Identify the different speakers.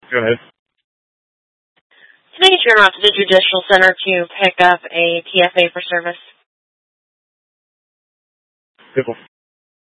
Speaker 1: Go ahead.
Speaker 2: Today, you're out to the Judicial Center to pick up a TFA for service.
Speaker 1: Pickle.